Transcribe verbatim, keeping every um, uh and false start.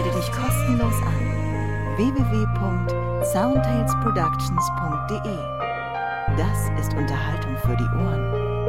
Melde dich kostenlos an. w w w punkt soundtalesproductions punkt d e. Das ist Unterhaltung für die Ohren.